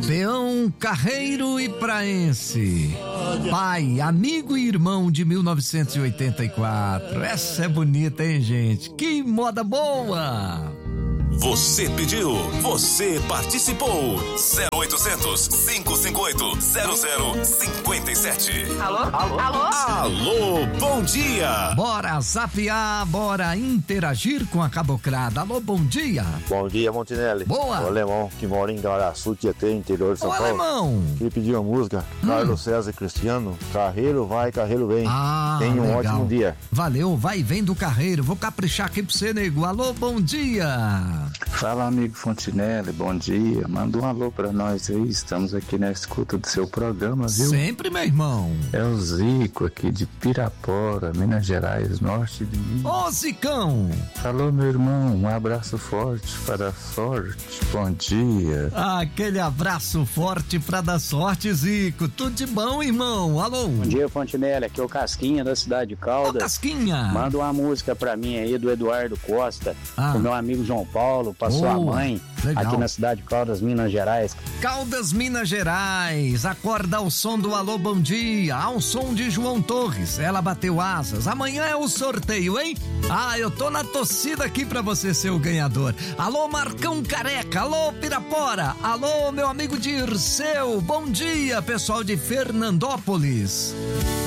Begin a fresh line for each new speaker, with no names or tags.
Peão, carreiro e praense. Pai, amigo e irmão de 1984. Essa é bonita, hein, gente? Que moda boa!
Você pediu, você participou. 0800 558 0057.
Alô? Alô? Alô?
Alô, bom dia.
Bora zapear, bora interagir com a cabocrada. Alô, bom dia.
Bom dia, Montinelli.
Boa.
O Alemão, que mora em Garaçu, Tietê, interior de São Paulo.
Alemão.
Queria pedir uma música, Carlos César e Cristiano, Carreiro vai, Carreiro vem. Tenha um
legal.
ótimo dia.
Valeu, vai e vem do carreiro. Vou caprichar aqui pra você, nego. Alô, bom dia.
Fala, amigo Fontinelli, bom dia. Manda um alô pra nós aí, estamos aqui na escuta do seu programa, viu?
Sempre, meu irmão.
É o Zico aqui de Pirapora, Minas Gerais, norte de Minas.
Ô, Zicão.
Falou, meu irmão, um abraço forte para a sorte, bom dia.
Aquele abraço forte pra dar sorte, Zico. Tudo de bom, irmão. Alô.
Bom dia, Fontinelli, aqui é o Casquinha da cidade de Caldas.
Ô, Casquinha.
Manda uma música pra mim aí do Eduardo Costa, do meu amigo João Paulo, pra sua mãe,
legal.
aqui na cidade de Caldas, Minas Gerais.
Caldas, Minas Gerais, acorda ao som do Alô Bom Dia, ao som de João Torres, ela bateu asas, amanhã é o sorteio, hein? Eu tô na torcida aqui pra você ser o ganhador. Alô Marcão Careca, alô Pirapora, alô meu amigo Dirceu, bom dia pessoal de Fernandópolis.